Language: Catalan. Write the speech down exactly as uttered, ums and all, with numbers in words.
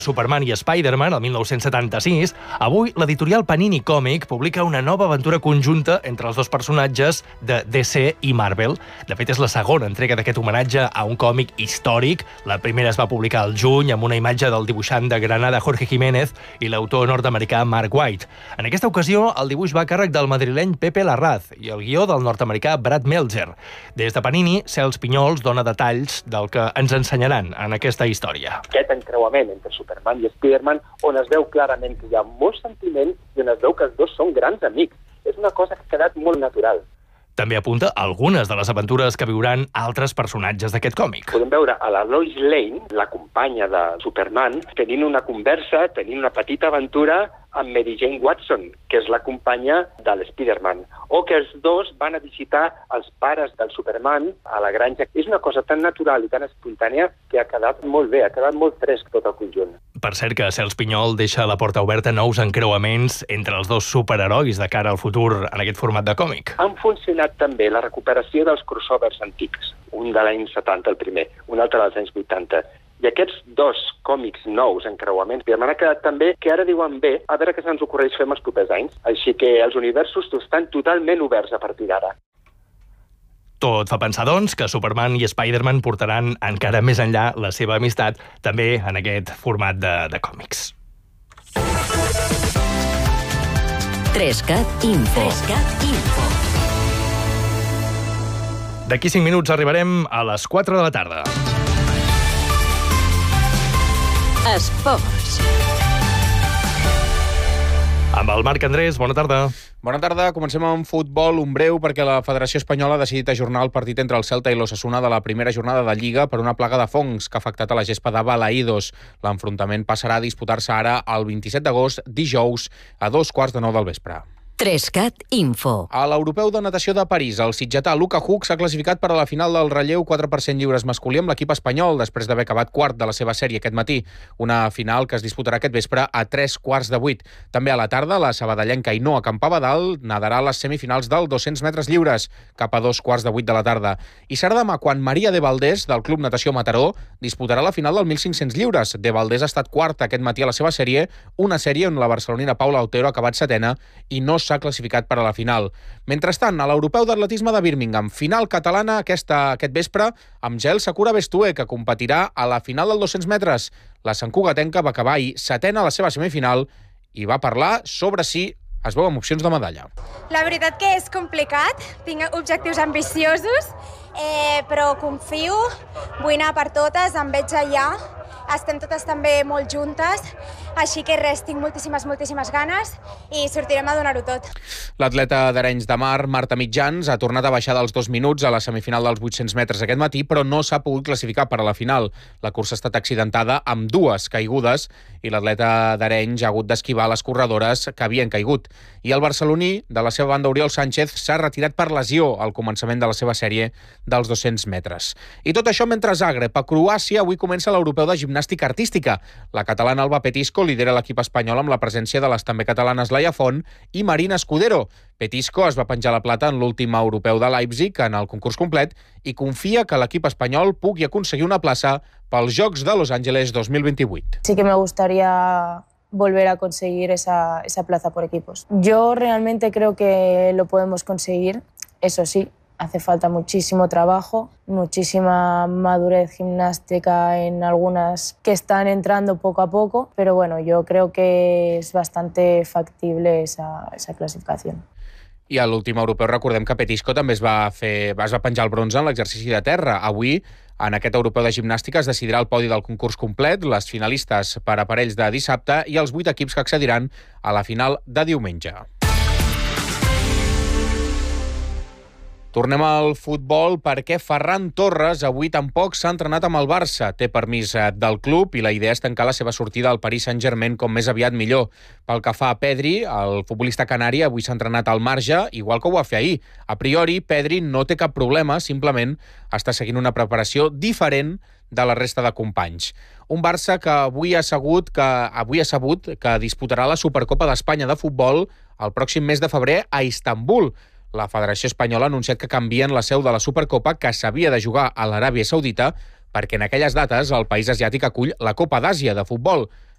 Superman i Spider-Man, el mil nou-cents setanta-sis, avui l'editorial Panini Comic publica una nova aventura conjunta entre els dos personatges de D C i Marvel. De fet, és la segona entrega d'aquest homenatge a un còmic històric. La primera es va publicar al juny amb una imatge del dibuixant de Granada Jorge Jiménez i l'autor nord-americà Mark White. En aquesta ocasió, el dibuix va a càrrec del madrileny Pepe Larraz i el guió del nord-americà Brad Meltzer. Des de Panini, Cels Pinyols dona detalls del que ens ensenyaran en aquesta història. Aquest encreuament entre Superman i Spider-Man, on es veu clarament que hi ha molt sentiment i on es veu que els dos són grans amics. És una cosa que ha quedat molt natural. També apunta algunes de les aventures que viuran altres personatges d'aquest còmic. Podem veure a la Lois Lane, la companya de Superman, tenint una conversa, tenint una petita aventura amb Mary Jane Watson, que és la companya de l'Spider-Man, o que els dos van a visitar els pares del Superman a la granja. És una cosa tan natural i tan espontània que ha quedat molt bé, ha quedat molt fresc tot el conjunt. Per cert que Cels Pinyol deixa la porta oberta a nous encreuaments entre els dos superherois de cara al futur en aquest format de còmic. Han funcionat també la recuperació dels crossovers antics, un de l'any setanta, el primer, un altre dels anys vuitanta. I aquests dos còmics nous, encreuaments, m'ha quedat també que ara diuen bé, a veure què se'ns ocorreix fer els propers anys. Així que els universos estan totalment oberts a partir d'ara. Tot fa pensar, doncs, que Superman i Spider-Man portaran encara més enllà la seva amistat, també en aquest format de, de còmics. Trescat Info. Trescat Info. D'aquí cinc minuts arribarem a les quatre de la tarda. Esports. Amb el Marc Andrés, bona tarda. Bona tarda, comencem amb futbol, un breu, perquè la Federació Espanyola ha decidit ajornar el partit entre el Celta i l'Osasuna de la primera jornada de Lliga per una plaga de fongs que ha afectat a la gespa de Balaïdos. L'enfrontament passarà a disputar-se ara el vint-i-set d'agost, dijous, a dos quarts de nou del vespre. Trescat Info. A l'Europeu de Natació de París, el sitgetà Luka Hug s'ha classificat per a la final del relleu quatre per cent lliures masculí amb l'equip espanyol, després d'haver acabat quart de la seva sèrie aquest matí. Una final que es disputarà aquest vespre a tres quarts de vuit. També a la tarda, la sabadellenca Ainhoa Campabadal nadarà a les semifinals del dos-cents metres lliures, cap a dos quarts de vuit de la tarda. I serà demà quan Maria de Valdés, del Club Natació Mataró, disputarà la final del mil cinc-cents lliures. De Valdés ha estat quart aquest matí a la seva sèrie, una sèrie on la barcelonina Paula Otero ha acabat setena i no s'ha classificat per a la final. Mentrestant, a l'Europeu d'Atletisme de Birmingham, final catalana aquesta, aquest vespre, amb Gel Sakura Bestue, que competirà a la final del dos-cents metres. La santcugatenca va acabar ahir setena a la seva semifinal i va parlar sobre si es veu amb opcions de medalla. La veritat que és complicat, tinc objectius ambiciosos, eh, però confio, vull anar per totes, em veig allà, estem totes també molt juntes, així que res, tinc moltíssimes, moltíssimes ganes i sortirem a donar-ho tot. L'atleta d'Arenys de Mar, Marta Mitjans, ha tornat a baixar dels dos minuts a la semifinal dels vuit-cents metres aquest matí, però no s'ha pogut classificar per a la final. La cursa ha estat accidentada amb dues caigudes i l'atleta d'Arenys ha hagut d'esquivar les corredores que havien caigut. I el barceloní, de la seva banda, Oriol Sánchez, s'ha retirat per lesió al començament de la seva sèrie dels dos-cents metres. I tot això mentre a Zagreb, a Croàcia, avui comença l'Europeu de Gimnàstica Artística. La catalana Alba Petisco lidera l'equip espanyol amb la presència de les també catalanes Laia Font i Marina Escudero. Petisco es va penjar la plata en l'últim europeu de Leipzig en el concurs complet i confia que l'equip espanyol pugui aconseguir una plaça pels Jocs de Los Ángeles dos mil vint-i-vuit. Sí que me gustaría volver a conseguir esa, esa plaza por equipos. Yo realmente creo que lo podemos conseguir, eso sí. Hace falta muchísimo trabajo, muchísima madurez gimnástica en algunas que están entrando poco a poco, pero bueno, yo creo que es bastante factible esa, esa clasificación. I a l'últim europeu recordem que Petisco també es va, fer, es va penjar el bronze en l'exercici de terra. Avui, en aquest europeu de gimnàstica, es decidirà el podi del concurs complet, les finalistes per a parells de dissabte i els vuit equips que accediran a la final de diumenge. Tornem al futbol perquè Ferran Torres avui tampoc s'ha entrenat amb el Barça. Té permís del club i la idea és tancar la seva sortida al Paris Saint-Germain com més aviat millor. Pel que fa a Pedri, el futbolista canari avui s'ha entrenat al marge, igual que ho va fer ahir. A priori, Pedri no té cap problema, simplement està seguint una preparació diferent de la resta de companys. Un Barça que avui ha sabut que, avui ha sabut que disputarà la Supercopa d'Espanya de futbol el pròxim mes de febrer a Istanbul. La Federació Espanyola ha anunciat que canvien la seu de la Supercopa que s'havia de jugar a l'Aràbia Saudita perquè en aquelles dates el país asiàtic acull la Copa d'Àsia de futbol.